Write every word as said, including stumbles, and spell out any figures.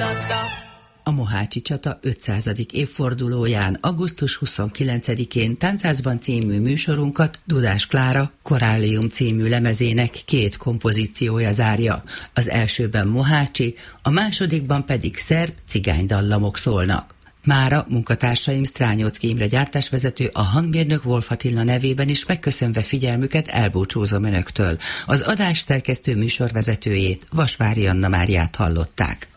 A mohácsi csata ötszázadik évfordulóján, augusztus huszonkilencedikén Tánchászban című műsorunkat Dudás Klára Korállium című lemezének két kompozíciója zárja. Az elsőben mohácsi, a másodikban pedig szerb cigánydallamok szólnak. Mára munkatársaim Strányocki Imre gyártásvezető, a hangmérnök Wolf Attila nevében is megköszönve figyelmüket elbúcsúzom önöktől. Az adás szerkesztő műsorvezetőjét, Vasvári Anna Máriát hallották.